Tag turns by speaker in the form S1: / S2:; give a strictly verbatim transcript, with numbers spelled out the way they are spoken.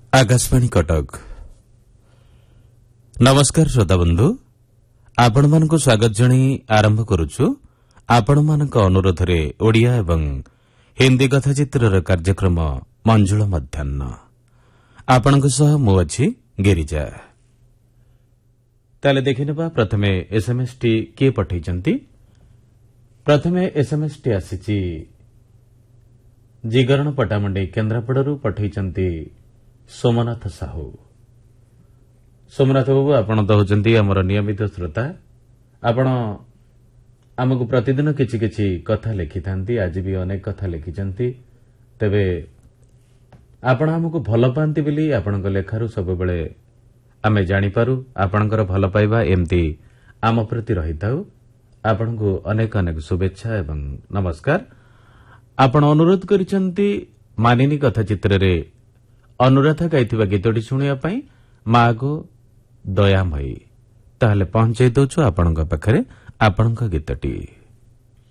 S1: आकाशवाणी कटक नमस्कार श्रोताबंधु आपण मानकु स्वागत जणी आरंभ करुछु आपण मानक अनुरोध रे ओडिया एवं हिंदी कथाचित्र कार्यक्रम मंजुळ मध्याह्न आपणक सह मु अछि गिरिजा ताले देखिनबा प्रथमे एसएमएस टी के पठैचंती प्रथमे एसएमएस टी आसीची जिगरण पटामंडी केन्द्रापड़ारू पठैचंती सोमनाथ साहू सोमनाथ बाबू आपण तो होचंती हमर नियमित श्रोता आपण आमको प्रतिदिन किछि किछि कथा लिखिथांती आज भी अनेक कथा लिखिचंती तबे आपण हमको भल पांती बोली आपणक लेखारू सब बेले आमे जानि पारू आपणकर भल पाइबा एमती आम प्रति रहिताउ आपणको अनेक अनेक शुभेच्छा एवं नमस्कार आपण अनुरोध करिसंती मानिनी कथा चित्र रे अनुराधा गाइथिबा गीतटी शुणिया पई मागो दयामयी ताहले पहुंचाई दउछु आपणक पाखरे आपणक गीतटी।